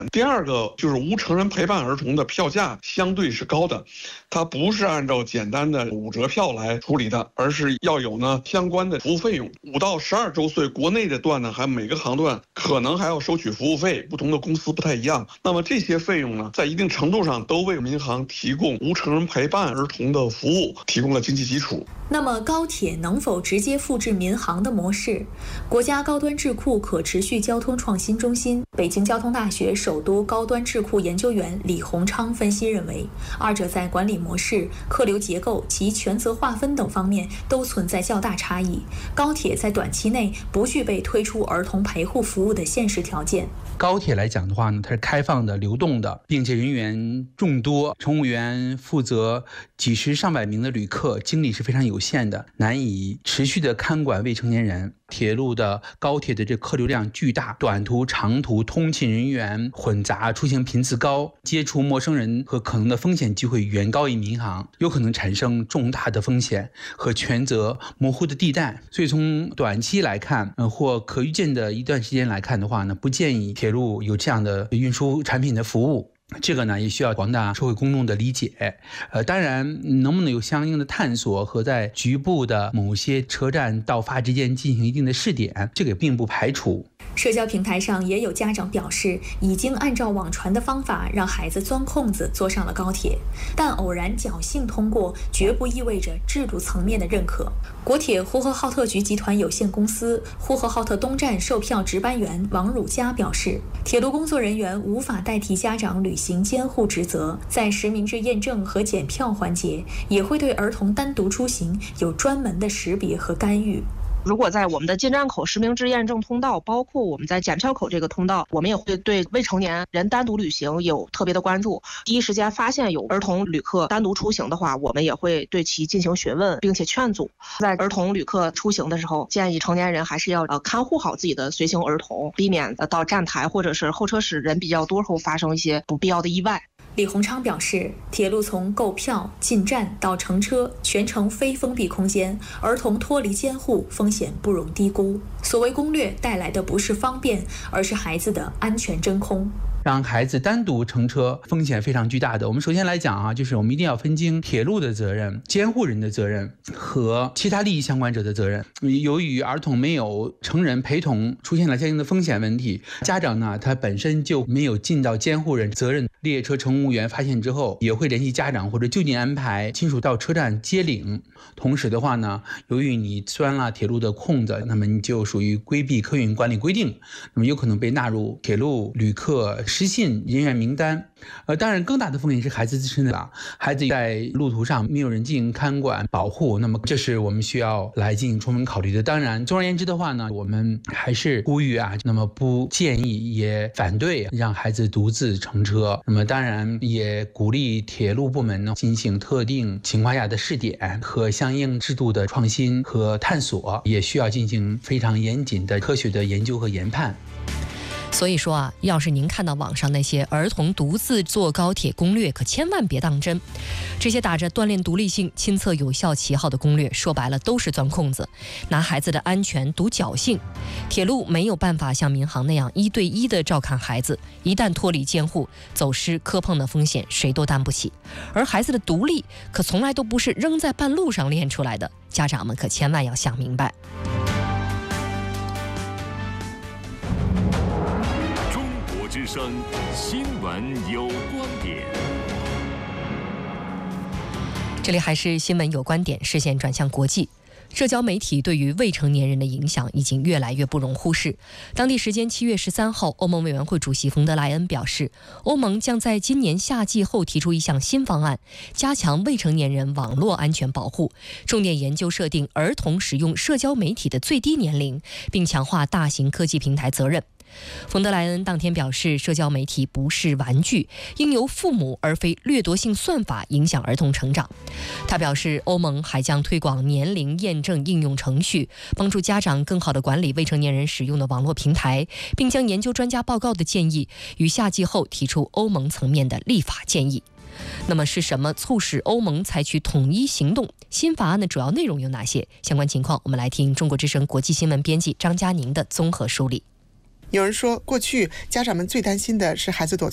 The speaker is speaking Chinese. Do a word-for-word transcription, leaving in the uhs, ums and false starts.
第二个就是无成人陪伴儿童的票价相对是高的，它不是按照简单的五折票来处理的，而是要有呢相关的服务费用。五到十二周岁国内的段呢，还每个航段可能还要收取服务费，不同的公司不太一样。那么这些费用呢，在一定程度上都为民航提供无成人陪伴儿童的服务提供了经济基础。 那么高铁能否直接复制民航的模式？国家高端智库可持续交通创新中心、北京交通大学首都高端智库研究员李洪昌分析认为，二者在管理模式、客流结构及权责划分等方面都存在较大差异。高铁在短期内不具备推出儿童陪护服务的现实条件。 高铁来讲的话呢，它是开放的、流动的，并且人员众多，乘务员负责几十上百名的旅客，精力是非常有限的，难以持续的看管未成年人。铁路的高铁的这客流量巨大，短途长途通勤人员混杂，出行频次高，接触陌生人和可能的风险机会远高于民航，有可能产生重大的风险和权责模糊的地带。所以从短期来看，呃、或可预见的一段时间来看的话呢，不建议铁路有这样的运输产品的服务。这个呢也需要广大社会公众的理解，呃，当然能不能有相应的探索和在局部的某些车站到发之间进行一定的试点，这个并不排除。 社交平台上也有家长表示，已经按照网传的方法让孩子钻空子坐上了高铁，但偶然侥幸通过绝不意味着制度层面的认可。国铁呼和浩特局集团有限公司呼和浩特东站售票值班员王汝佳表示，铁路工作人员无法代替家长履行监护职责，在实名制验证和检票环节也会对儿童单独出行有专门的识别和干预。 如果在我们的进站口实名制验证通道，包括我们在检票口这个通道，我们也会对未成年人单独旅行有特别的关注。第一时间发现有儿童旅客单独出行的话，我们也会对其进行询问，并且劝阻。在儿童旅客出行的时候，建议成年人还是要呃看护好自己的随行儿童，避免呃到站台或者是候车室人比较多后发生一些不必要的意外。 李洪昌表示，铁路从购票、进站到乘车，全程非封闭空间，儿童脱离监护风险不容低估。所谓攻略带来的不是方便，而是孩子的安全真空。 让孩子单独乘车风险非常巨大的。我们首先来讲啊，就是我们一定要分清铁路的责任、监护人的责任和其他利益相关者的责任。由于儿童没有成人陪同，出现了相应的风险问题，家长呢他本身就没有尽到监护人责任。列车乘务员发现之后，也会联系家长或者就近安排亲属到车站接领。同时的话呢，由于你钻了铁路的空子，那么你就属于规避客运管理规定，那么有可能被纳入铁路旅客失信人员名单。呃，当然更大的风险是孩子自身的吧，孩子在路途上没有人进行看管保护，那么这是我们需要来进行充分考虑的。当然，总而言之的话呢，我们还是呼吁啊，那么不建议也反对让孩子独自乘车。那么当然也鼓励铁路部门呢进行特定情况下的试点和相应制度的创新和探索，也需要进行非常严谨的科学的研究和研判。 所以说啊，要是您看到网上那些儿童独自坐高铁攻略，可千万别当真。这些打着锻炼独立性、亲测有效旗号的攻略，说白了都是钻空子，拿孩子的安全赌侥幸。铁路没有办法像民航那样一对一的照看孩子，一旦脱离监护，走失磕碰的风险谁都担不起。而孩子的独立可从来都不是扔在半路上练出来的，家长们可千万要想明白。 之声新闻有观点， 这里还是新闻有观点，视线转向国际。社交媒体对于未成年人的影响已经越来越不容忽视。当地时间七月十三号，欧盟委员会主席冯德莱恩表示，欧盟将在今年夏季后提出一项新方案，加强未成年人网络安全保护，重点研究设定儿童使用社交媒体的最低年龄，并强化大型科技平台责任。冯德莱恩当天表示，社交媒体不是玩具，应由父母而非掠夺性算法影响儿童成长。他表示，欧盟还将推广年龄验证应用程序，帮助家长更好地管理未成年人使用的网络平台，并将研究专家报告的建议于夏季后提出欧盟层面的立法建议。那么是什么促使欧盟采取统一行动？新法案的主要内容有哪些？相关情况我们来听中国之声国际新闻编辑张佳宁的综合梳理。 有人说，过去家长们最担心的是孩子躲